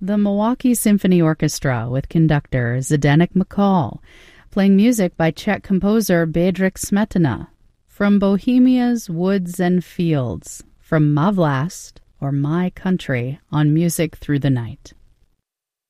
the Milwaukee Symphony Orchestra with conductor Zdenek McCall, playing music by Czech composer Bedřich Smetana. From Bohemia's Woods and Fields, from Ma Vlast, or My Country, on Music Through the Night.